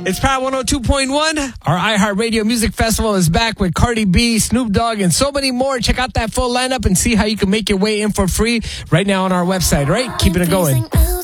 It's Power 102.1. Our iHeartRadio Music Festival is back with Cardi B, Snoop Dogg, and so many more. Check out that full lineup and see how you can make your way in for free right now on our website, right? Keeping it going.